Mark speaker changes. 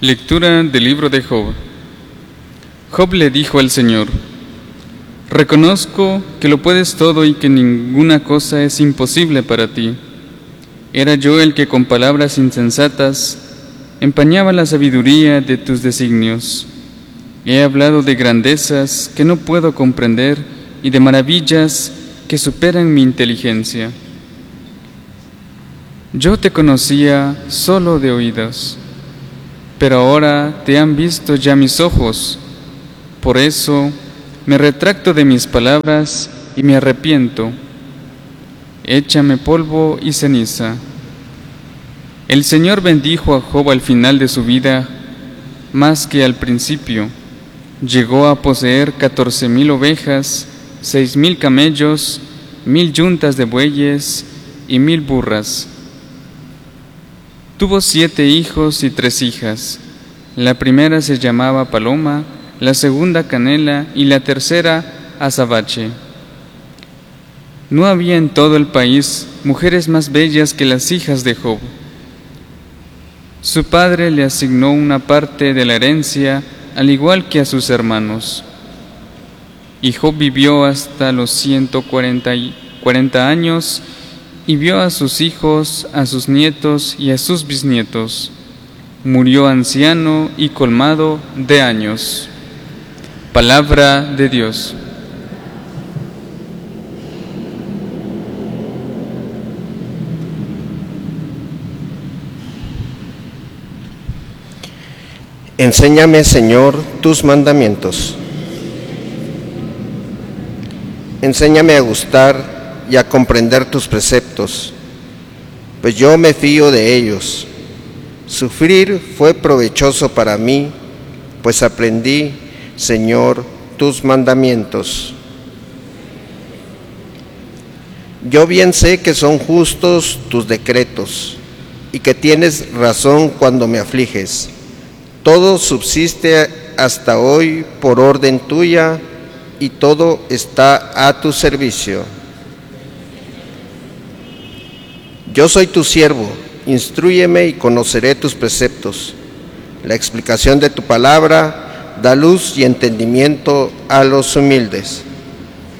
Speaker 1: Lectura del libro de Job. Job le dijo al Señor: reconozco que lo puedes todo y que ninguna cosa es imposible para ti. Era yo el que con palabras insensatas empañaba la sabiduría de tus designios. He hablado de grandezas que no puedo comprender y de maravillas que superan mi inteligencia. Yo te conocía solo de oídos, pero ahora te han visto ya mis ojos. Por eso me retracto de mis palabras y me arrepiento. Échame polvo y ceniza. El Señor bendijo a Job al final de su vida más que al principio. Llegó a poseer 14,000 ovejas, 6,000 camellos, 1,000 yuntas de bueyes y 1,000 burras. Tuvo 7 hijos y 3 hijas. La primera se llamaba Paloma, la segunda Canela y la tercera Azabache. No había en todo el país mujeres más bellas que las hijas de Job. Su padre le asignó una parte de la herencia, al igual que a sus hermanos. Y Job vivió hasta los 140 años y vio a sus hijos, a sus nietos y a sus bisnietos. Murió anciano y colmado de años. Palabra de Dios.
Speaker 2: Enséñame, Señor, tus mandamientos. Enséñame a gustar y a comprender tus preceptos, pues yo me fío de ellos. Sufrir fue provechoso para mí, pues aprendí, Señor, tus mandamientos. Yo bien sé que son justos tus decretos, y que tienes razón cuando me afliges. Todo subsiste hasta hoy por orden tuya, y todo está a tu servicio. Yo soy tu siervo, instrúyeme y conoceré tus preceptos. La explicación de tu palabra da luz y entendimiento a los humildes.